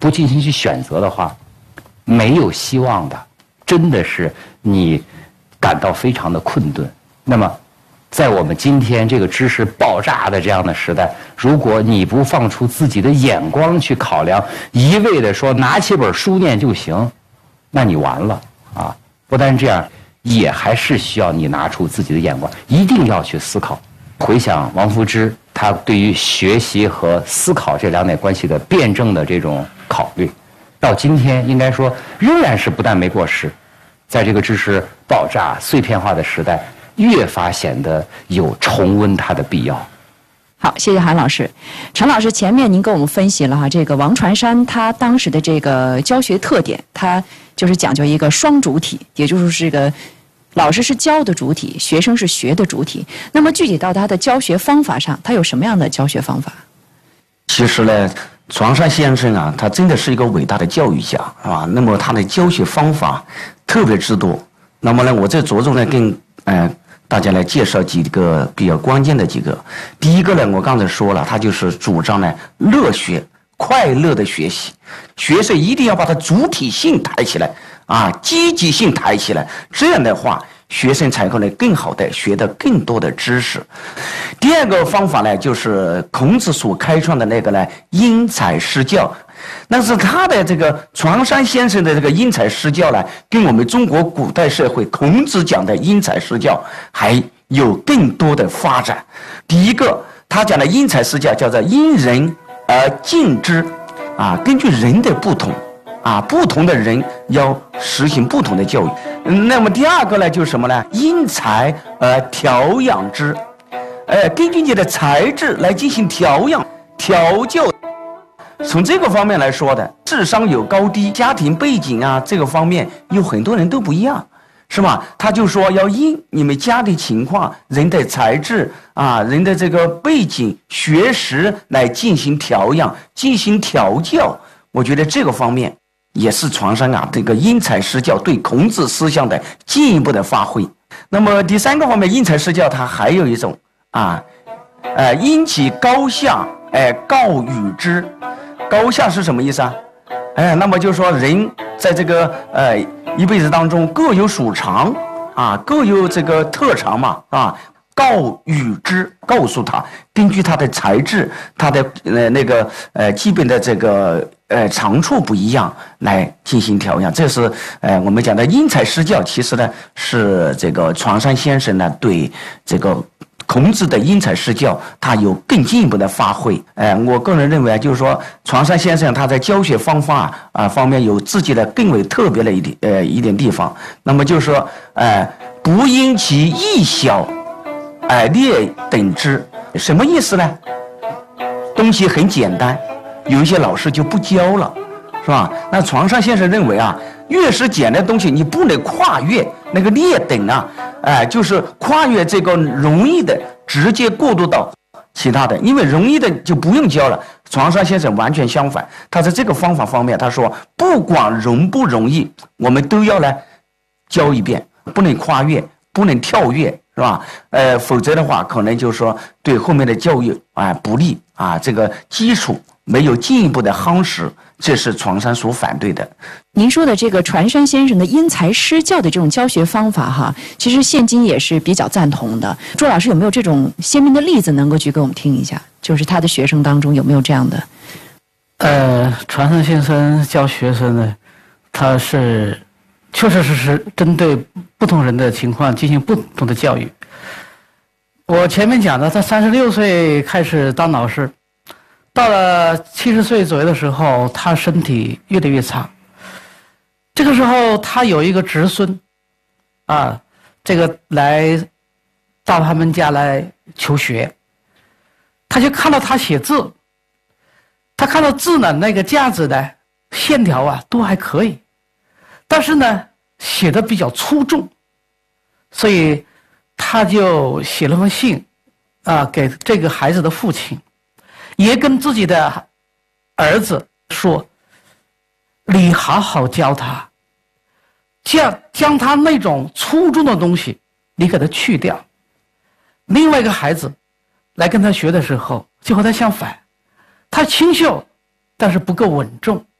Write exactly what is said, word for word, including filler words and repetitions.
不进行去选择的话，没有希望的，真的是你感到非常的困顿。那么在我们今天这个知识爆炸的这样的时代，如果你不放出自己的眼光去考量，一味的说拿起本书念就行，那你完了啊！不但这样，也还是需要你拿出自己的眼光，一定要去思考。回想王夫之他对于学习和思考这两点关系的辩证的这种考虑，到今天应该说仍然是不但没过时，在这个知识爆炸碎片化的时代，越发显得有重温它的必要。 好，谢谢韩老师。陈老师，前面您给我们分析了哈，这个王传山他当时的这个教学特点，他就是讲究一个双主体，也就是这个老师是教的主体，学生是学的主体。那么具体到他的教学方法上，他有什么样的教学方法？ 其实呢，传山先生啊，他真的是一个伟大的教育家，是吧？那么他的教学方法特别之多。那么呢，我这着重呢跟呃大家来介绍几个比较关键的几个。第一个呢，我刚才说了，他就是主张呢乐学，快乐的学习，学生一定要把他主体性抬起来啊，积极性抬起来，这样的话，学生才可能更好的学到更多的知识。第二个方法呢，就是孔子所开创的那个呢因材施教。但是他的这个传山先生的这个因材施教呢，跟我们中国古代社会孔子讲的因材施教还有更多的发展。第一个，他讲的因材施教叫做因人而敬之啊，根据人的不同啊，不同的人要实行不同的教育。那么第二个呢，就是什么呢？因材而调养之，呃，根据你的才智来进行调养、调教。从这个方面来说的，智商有高低，家庭背景啊，这个方面有很多人都不一样，是吧？他就说要因你们家的情况、人的才智啊、人的这个背景、学识来进行调养、进行调教。我觉得这个方面也是传山啊这个因材施教对孔子思想的进一步的发挥。那么第三个方面，因材施教它还有一种啊，呃，因其高下，哎、呃，告与之。高下是什么意思啊？哎，那么就是说人在这个呃一辈子当中各有所长啊，各有这个特长嘛啊，告与之，告诉他，根据他的才智，他的呃那个呃基本的这个呃长处不一样来进行调养。这是呃我们讲的因材施教，其实呢是这个传山先生呢对这个孔子的因材施教，他有更进一步的发挥。呃，我个人认为啊，就是说，传山先生他在教学方法啊、呃、方面有自己的更为特别的一点呃一点地方。那么就是说，呃，不因其义小，哎、呃，劣等之。什么意思呢？东西很简单，有一些老师就不教了，是吧？那传山先生认为啊，越是简单的东西，你不能跨越那个劣等啊。哎、呃，就是跨越这个容易的，直接过渡到其他的，因为容易的就不用教了。传山先生完全相反，他在这个方法方面，他说不管容不容易，我们都要来教一遍，不能跨越，不能跳跃，是吧？呃，否则的话，可能就是说对后面的教育啊、呃、不利啊，这个基础没有进一步的夯实，这是传山所反对的。 您说的这个传山先生的因材施教的这种教学方法哈，其实现今也是比较赞同的。朱老师有没有这种鲜明的例子能够举给我们听一下？就是他的学生当中有没有这样的？ 呃，传山先生教学生呢，他是确确实实针对不同人的情况进行不同的教育。我前面讲的，他三十六岁开始当老师，到了七十岁左右的时候，他身体越来越差。这个时候，他有一个侄孙，啊，这个来到他们家来求学，他就看到他写字，他看到字呢，那个架子呢，线条啊都还可以，但是呢，写的比较粗重，所以他就写了封信，啊，给这个孩子的父亲，也跟自己的儿子说，你好好教他，将将他那种粗重的东西你给他去掉。另外一个孩子来跟他学的时候就和他相反，他清秀但是不够稳重，